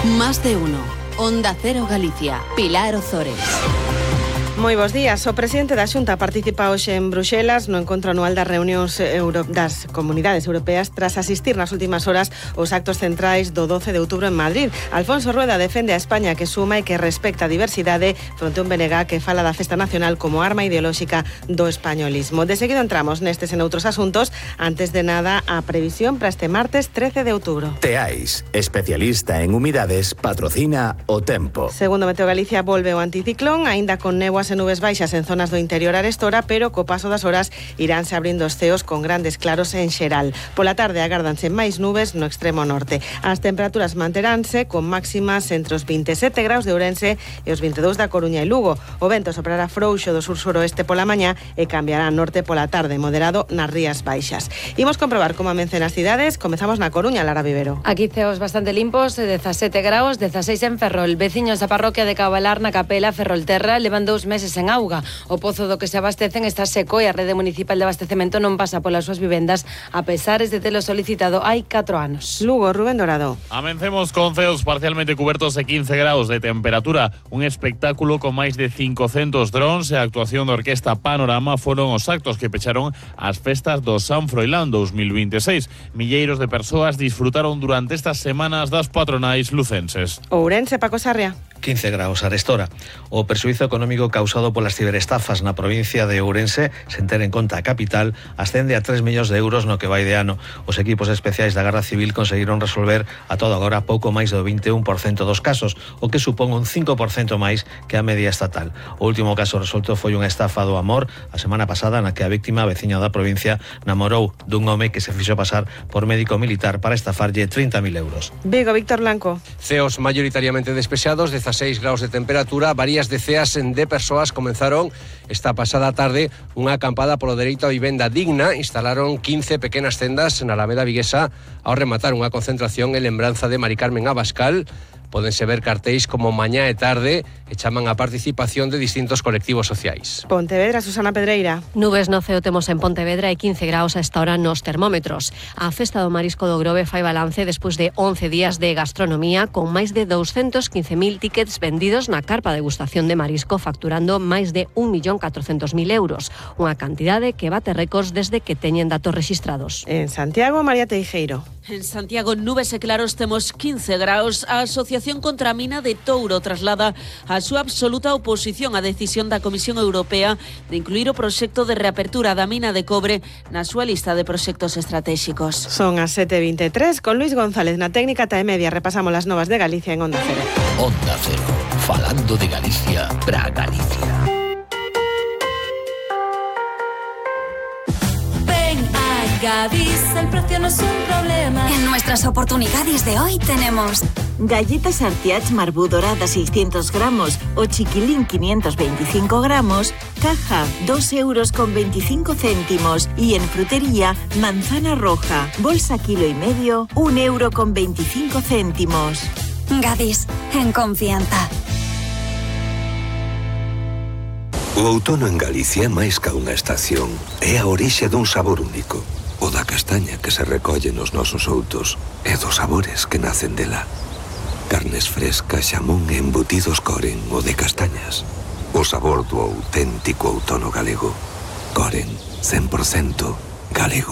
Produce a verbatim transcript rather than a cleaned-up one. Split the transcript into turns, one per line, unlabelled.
Más de uno. Onda Cero Galicia. Pilar Ozores.
Moi bons días. O presidente da Xunta participa hoxe en Bruxelas no encontro anual das reunións Euro... das comunidades europeas tras asistir nas últimas horas aos actos centrais do doce de outubro en Madrid. Alfonso Rueda defende a España que suma e que respecta a diversidade fronte a un B N G que fala da festa nacional como arma ideolóxica do españolismo. De seguido entramos nestes e noutros asuntos. Antes de nada, a previsión para este martes trece de outubro.
Teais, especialista en humidades, patrocina o tempo.
Segundo Meteo Galicia, volve o anticiclón, aínda con néboas e nubes baixas en zonas do interior arestora, pero co paso das horas iránse abrindo os ceos con grandes claros en xeral. Pola tarde agárdanse máis nubes no extremo norte. As temperaturas manteránse con máximas entre os vinte e sete graus de Ourense e os vinte e dous da Coruña e Lugo. O vento soprará frouxo do sur-suroeste pola mañá e cambiará norte pola tarde, moderado nas rías baixas. Imos comprobar como amencen as cidades. Comezamos na Coruña, Lara Vivero.
Aquí ceos bastante limpos, dezasete graus, dezaseis en Ferrol. Veciños da parroquia de Cabalar na Capela, Ferrolterra, levan dous meses en auga. O pozo do que se abastecen está seco e a rede municipal de abastecemento non pasa polas súas vivendas a pesares de telo solicitado hai catro anos.
Lugo, Rubén Dorado.
Amencemos con ceos parcialmente cubertos e quince graus de temperatura. Un espectáculo con máis de cincocentos drons e a actuación da Orquesta Panorama foron os actos que pecharon as festas do San Froilán dos mil veintiséis. Milleiros de persoas disfrutaron durante estas semanas das patronais lucenses.
Ourense, Paco Sarria.
quince graus arestora. O perxuízo económico causado polas ciberestafas na provincia de Ourense, sen ter en conta a capital, ascende a tres millóns de euros no que vai de ano. Os equipos especiais da Garda Civil conseguiron resolver a todo agora pouco máis do vinte e un por cento dos casos, o que supón un cinco por cento máis que a media estatal. O último caso resolto foi unha estafa do amor a semana pasada na que a víctima, veciña da provincia, namorou dun home que se fixo pasar por médico militar para estafarlle trinta mil euros.
Vigo, Víctor Blanco.
Ceos mayoritariamente despexados, dezaseis graus de temperatura, varias deceas de persoas comenzaron esta pasada tarde unha acampada polo dereito a vivenda digna. Instalaron quince pequenas tendas na Alameda Viguesa ao rematar unha concentración en lembranza de Mari Carmen Abascal. Pódense ver cartéis como mañá e tarde e chaman a participación de distintos colectivos sociais.
Pontevedra, Susana Pedreira.
Nubes no ceo temos en Pontevedra e quince graus a esta hora nos termómetros. A festa do Marisco do Grove fai balance despois de once días de gastronomía con máis de doscientos quince mil tickets vendidos na carpa de degustación de marisco, facturando máis de un millón catrocentos mil euros, unha cantidade que bate récords desde que teñen datos rexistrados.
En Santiago, María Teijeiro.
En Santiago, nubes e claros, temos quince graus. A Asociación contra a Mina de Touro traslada a súa absoluta oposición á decisión da Comisión Europea de incluir o proxecto de reapertura da mina de cobre na súa lista de proxectos estratégicos.
Son as sete e vinte e tres, con Luis González na técnica T A E Media. Repasamos las novas de Galicia en Onda Cero.
Onda Cero, falando de Galicia para Galicia.
Gadis, el precio no es un problema.
En nuestras oportunidades de hoy tenemos
galletas Artiach Marbú dorada seiscientos gramos o chiquilín quinientos veinticinco gramos, caja dos euros con veinticinco céntimos, y en frutería manzana roja, bolsa kilo y medio, un euro con veinticinco céntimos.
Gadis, en confianza.
O outono en Galicia é máis ca unha estación. É a orixe dun sabor único. O da castaña que se recolle nos nosos outos e dos sabores que nacen dela. Carnes frescas, xamón e embutidos Coren, o de castañas. O sabor do auténtico outono galego. Coren, cen por cento galego.